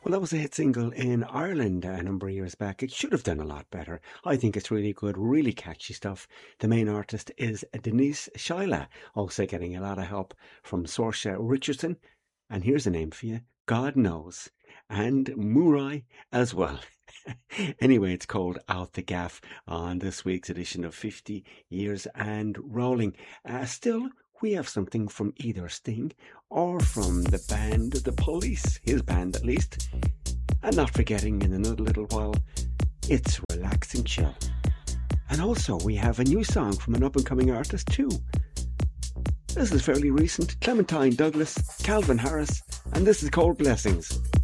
Well, that was a hit single in Ireland a number of years back. It should have done a lot better. I think it's really good, really catchy stuff. The main artist is Denise Shaila, also getting a lot of help from Saoirse Richardson. And here's a name for you, God Knows. And Murai as well. Anyway, it's called Out the Gaff on this week's edition of 50 Years and Rolling. Still, we have something from either Sting or from the band The Police, his band at least. And not forgetting in another little while, it's Relax and Chill. And also we have a new song from an up-and-coming artist too. This is fairly recent, Clementine Douglas, Calvin Harris, and this is called Blessings.